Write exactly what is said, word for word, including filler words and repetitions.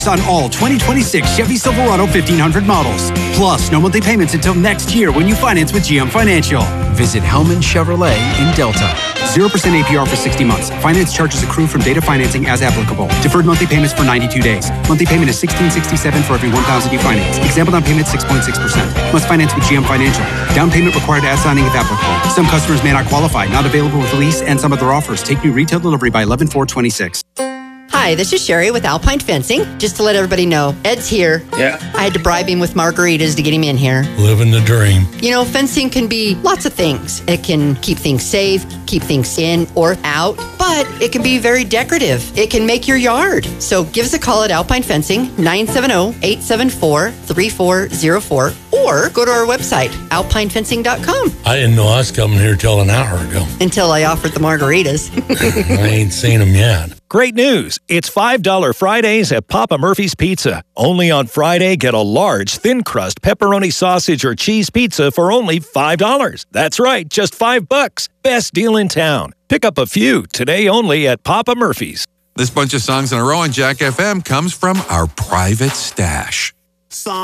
on all twenty twenty-six Chevy Silverado fifteen hundred models. Plus, no monthly payments until next year when you finance with G M Financial. Visit Hellman Chevrolet in Delta. zero percent A P R for sixty months. Finance charges accrue from data financing as applicable. Deferred monthly payments for ninety-two days. Monthly payment is sixteen sixty-seven for every one thousand you finance. Example down payment six point six percent. Must finance with G M Financial. Down payment required at signing if applicable. Some customers may not qualify. Not available with lease and some other offers. Take new retail delivery by eleven four twenty-six. Hi, this is Sherry with Alpine Fencing. Just to let everybody know, Ed's here. Yeah. I had to bribe him with margaritas to get him in here. Living the dream. You know, fencing can be lots of things. It can keep things safe, keep things in or out, but it can be very decorative. It can make your yard. So give us a call at Alpine Fencing, nine seven zero, eight seven four, three four zero four, or go to our website, alpine fencing dot com. I didn't know I was coming here till an hour ago. Until I offered the margaritas. I ain't seen them yet. Great news. It's five dollars Fridays at Papa Murphy's Pizza. Only on Friday, get a large, thin-crust pepperoni sausage or cheese pizza for only five dollars. That's right, just five bucks. Best deal in town. Pick up a few today only at Papa Murphy's. This bunch of songs in a row on Jack F M comes from our private stash.